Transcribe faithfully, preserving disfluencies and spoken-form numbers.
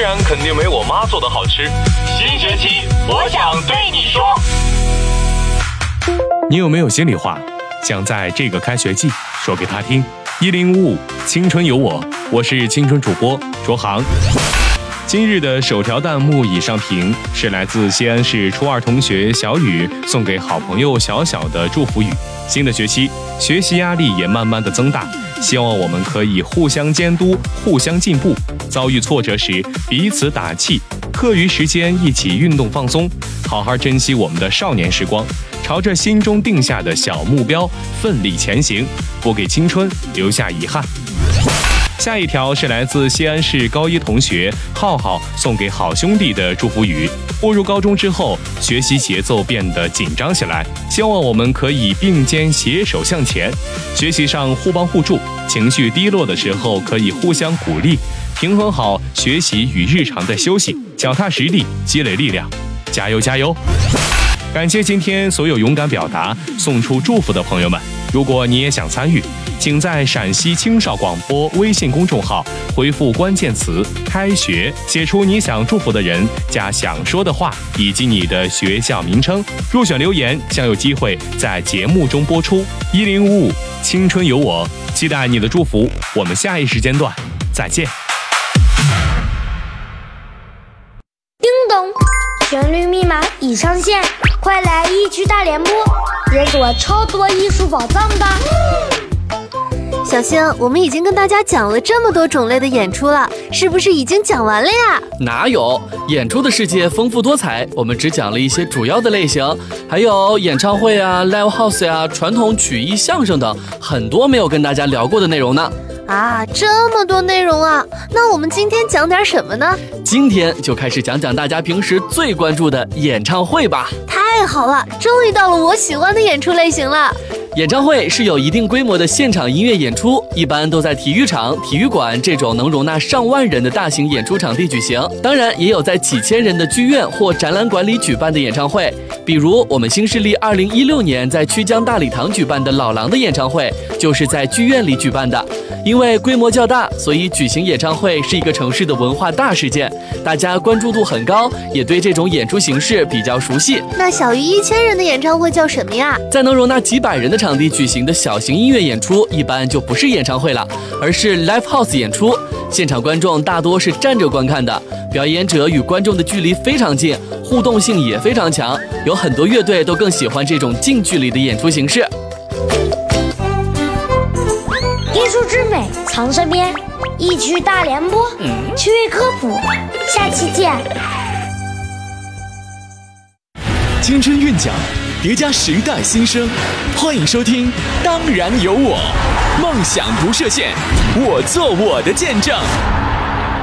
然肯定没我妈做的好吃。 新学期，我想对你说。 你有没有心里话想在这个开学季说给他听？一零五五青春有我，我是青春主播卓航。今日的首条弹幕已上屏，是来自西安市初二同学小雨送给好朋友小小的祝福语。新的学期，学习压力也慢慢的增大，希望我们可以互相监督，互相进步。遭遇挫折时，彼此打气，课余时间一起运动放松，好好珍惜我们的少年时光，朝着心中定下的小目标奋力前行，不给青春留下遗憾。下一条是来自西安市高一同学浩浩送给好兄弟的祝福语。步入高中之后，学习节奏变得紧张起来，希望我们可以并肩携手向前，学习上互帮互助，情绪低落的时候可以互相鼓励，平衡好学习与日常的休息，脚踏实地，积累力量，加油加油！感谢今天所有勇敢表达、送出祝福的朋友们。如果你也想参与，请在陕西青少广播微信公众号回复关键词开学，写出你想祝福的人加想说的话以及你的学校名称，入选留言将有机会在节目中播出。一零五五青春有我，期待你的祝福，我们下一时间段再见。 叮咚，旋律密码已上线，快来一区大联播，解锁超多艺术宝藏吧！ 小星，我们已经跟大家讲了这么多种类的演出了，是不是已经讲完了呀？ 哪有，演出的世界丰富多彩，我们只讲了一些主要的类型，还有演唱会啊、live house 呀、传统曲艺、相声等，很多没有跟大家聊过的内容呢。 啊，这么多内容啊！那我们今天讲点什么呢？ 今天就开始讲讲大家平时最关注的演唱会吧。 太好了，终于到了我喜欢的演出类型了。 演唱会是有一定规模的现场音乐演出，一般都在体育场、体育馆这种能容纳上万人的大型演出场地举行。当然，也有在几千人的剧院或展览馆里举办的演唱会，比如我们新势力二零一六年在曲江大礼堂举办的老狼的演唱会，就是在剧院里举办的。因为规模较大，所以举行演唱会是一个城市的文化大事件，大家关注度很高，也对这种演出形式比较熟悉。 那小于一千人的演唱会叫什么呀？ 在能容纳几百人的场地举行的小型音乐演出，一般就不是演唱会了，而是 live house 演出。现场观众大多是站着观看的，表演者与观众的距离非常近，互动性也非常强，有很多乐队都更喜欢这种近距离的演出形式。 艺术之美藏身边，一区大联播，趣味科普，下期见。 青春韵脚叠加时代新生，欢迎收听《当然有我》，梦想不设限，我做我的见证。